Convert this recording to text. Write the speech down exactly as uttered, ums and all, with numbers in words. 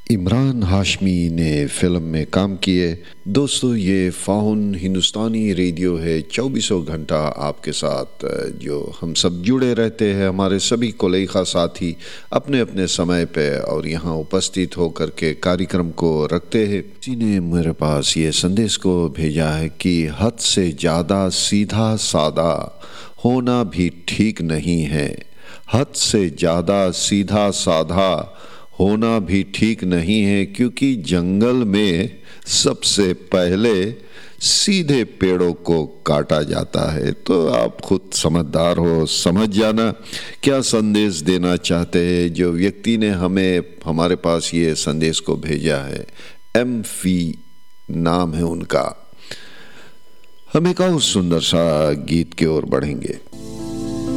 इमरान हाशमी ने फ़िल्म में काम किए। दोस्तों, ये फ़ाउन हिंदुस्तानी रेडियो है, चौबीसों घंटा आपके साथ, जो हम सब जुड़े रहते हैं, हमारे सभी कोलेखा साथी अपने अपने समय पे और यहाँ उपस्थित होकर के कार्यक्रम को रखते हैं। किसी ने मेरे पास ये संदेश को भेजा है कि हद से ज़्यादा सीधा सादा होना भी ठीक नहीं है। हद से ज़्यादा सीधा साधा होना भी ठीक नहीं है, क्योंकि जंगल में सबसे पहले सीधे पेड़ों को काटा जाता है। तो आप खुद समझदार हो, समझ जाना क्या संदेश देना चाहते हैं। जो व्यक्ति ने हमें हमारे पास ये संदेश को भेजा है, एम फी नाम है उनका। हम एक और सुंदर सा गीत की ओर बढ़ेंगे।